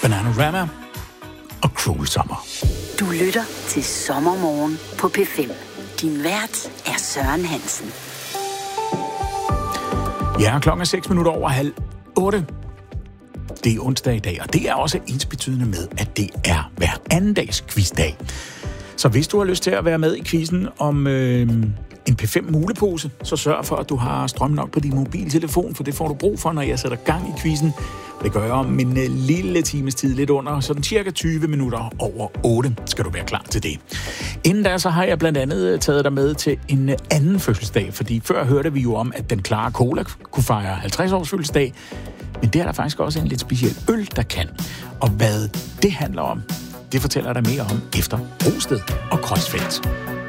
Bananarama og Cruel Summer. Du lytter til Sommermorgen på P5. Din vært er Søren Hansen. Ja, klokken er 7:06. Det er onsdag i dag, og det er også ensbetydende med, at det er hver anden dags quizdag. Så hvis du har lyst til at være med i quizzen om en P5 mulepose, så sørg for, at du har strøm nok på din mobiltelefon, for det får du brug for, når jeg sætter gang i quizzen. Det gør jeg om en lille times tid, lidt under, sådan cirka 20 minutter over 8, skal du være klar til det. Inden da, så har jeg blandt andet taget dig med til en anden fødselsdag, fordi før hørte vi jo om, at den klare cola kunne fejre 50 års fødselsdag, men det er der faktisk også en lidt speciel øl, der kan. Og hvad det handler om, det fortæller jeg dig mere om efter Rosted og Kreuzfeldt.